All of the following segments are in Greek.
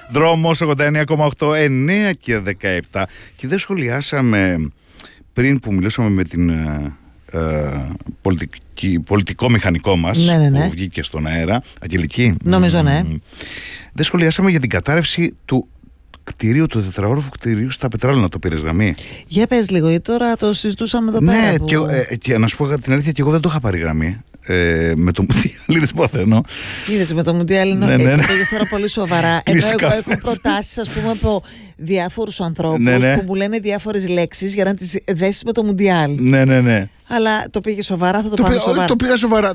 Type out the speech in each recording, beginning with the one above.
Δρόμος 89,8, 9 και 17. Και δεν σχολιάσαμε πριν που μιλούσαμε με την πολιτικό μηχανικό μας, που βγήκε στον αέρα. Αγγελική. Νομίζω ναι. Δεν σχολιάσαμε για την κατάρρευση του κτηρίου, του τετραόροφου κτηρίου στα Πετράλωνα. Το πήρες γραμμή? Για πες λίγο, γιατί τώρα το συζητούσαμε εδώ πέρα. Ναι, και να σου πω την αλήθεια, και εγώ δεν το είχα πάρει γραμμή. Με το Μουντιάλ, είδες πόθενο. Είδες με το Μουντιάλ, ναι. Πήγες τώρα πολύ σοβαρά. Ενώ εγώ έχω προτάσεις, ας πούμε, από διάφορους ανθρώπους που μου λένε διάφορες λέξεις για να τις δέσεις με το Μουντιάλ. Ναι. Αλλά το πήγε σοβαρά, θα το πάμε σοβαρά. Το πήγα σοβαρά.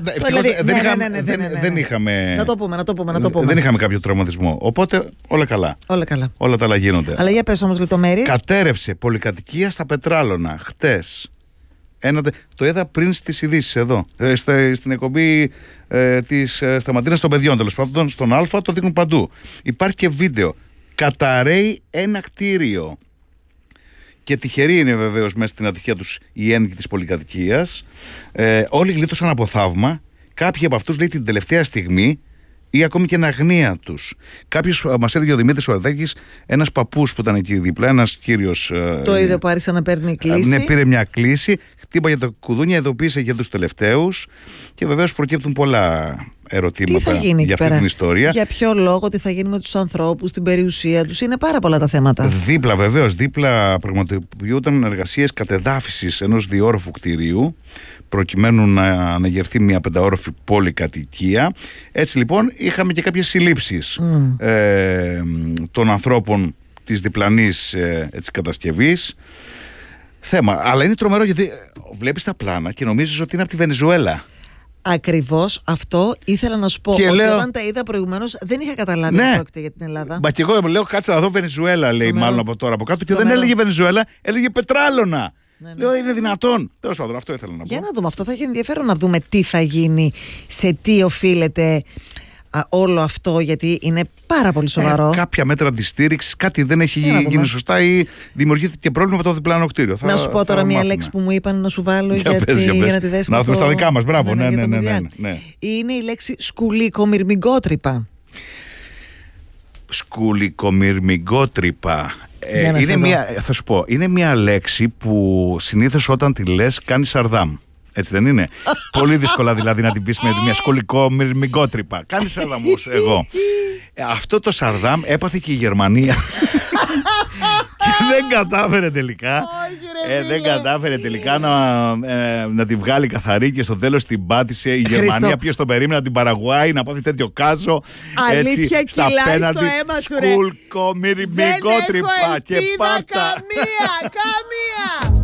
Δεν είχαμε. Να το πούμε. Δεν είχαμε κάποιο τραυματισμό. Οπότε όλα καλά. Όλα τα άλλα γίνονται. Αλλά για πες όμως λεπτομέρειες. Κατέρευσε πολυκατοικία στα Πετράλωνα χτες. Το είδα πριν στις ειδήσεις εδώ. Στην εκπομπή της Σταματίνας των παιδιών, τέλος πάντων, στον Α το δείχνουν παντού. Υπάρχει και βίντεο. Καταραίει ένα κτίριο. Και τυχεροί είναι βεβαίως μέσα στην ατυχία τους οι ένοικοι της πολυκατοικίας. Όλοι γλίτωσαν από θαύμα. Κάποιοι από αυτούς, λέει, την τελευταία στιγμή ή ακόμη και εν αγνία τους. Κάποιος μας έλεγε ο Δημήτρης Ορδάκης, ένας παππούς που ήταν εκεί δίπλα, ένας κύριος. Το είδε που άρχισε να παίρνει κλίση. Ναι, πήρε μια κλίση, χτύπαγε τα κουδούνια, ειδοποίησε για τους τελευταίους. Και βεβαίως προκύπτουν πολλά ερωτήματα για αυτή την ιστορία. Για ποιο λόγο, τι θα γίνει με τους ανθρώπους, την περιουσία τους. Είναι πάρα πολλά τα θέματα. Δίπλα πραγματοποιούνταν εργασίες κατεδάφισης ενός διόροφου κτηρίου, προκειμένου να αναγερθεί μια πενταόροφη πολυκατοικία. Έτσι λοιπόν είχαμε και κάποιες συλλήψεις των ανθρώπων της διπλανής κατασκευής. Θέμα. Αλλά είναι τρομερό γιατί βλέπεις τα πλάνα και νομίζεις ότι είναι από τη Βενεζουέλα. Ακριβώς αυτό ήθελα να σου πω. Και ότι όταν τα είδα προηγουμένως δεν είχα καταλάβει ότι πρόκειται για την Ελλάδα. Μα και εγώ λέω κάτσε να δω Βενεζουέλα, λέει μάλλον από τώρα από κάτω. Και δεν έλεγε Βενεζουέλα, έλεγε Πετράλωνα. Ναι. Λέω είναι δυνατόν. Τέλος πάντων, αυτό ήθελα να πω. Για να δούμε, αυτό θα έχει ενδιαφέρον να δούμε τι θα γίνει, σε τι οφείλεται όλο αυτό, γιατί είναι πάρα πολύ σοβαρό. Κάποια μέτρα αντιστήριξης, κάτι δεν έχει γίνει σωστά ή δημιουργήθηκε πρόβλημα με το διπλάνο κτίριο. Να σου πω τώρα μια λέξη που μου είπαν να σου βάλω για να τη δέσουμε. Να δούμε στα δικά μας. Μπράβο, ναι. Είναι η λέξη σκουλικομυρμηγκότρυπα. Σκουλικομυρμηγκότρυπα. Θα σου πω, είναι μια λέξη που συνήθως όταν τη λες κάνει σαρδάμ. Έτσι δεν είναι? Πολύ δύσκολα δηλαδή να την πεις με μια σκολικομυρμηγκότρυπα. Κάνει σαρδάμ εγώ. Αυτό το σαρδάμ έπαθε και η Γερμανία. Και δεν κατάφερε τελικά. Να τη βγάλει καθαρή και στο τέλος την πάτησε η Γερμανία. Ποιος τον περίμενε την Παραγουάη να πάθει τέτοιο κάζο. Αλήθεια, κυλάει στο αίμα σου ρε. Σκουλικομυρμηγκότρυπα. Δεν έχω ελπίδα καμία.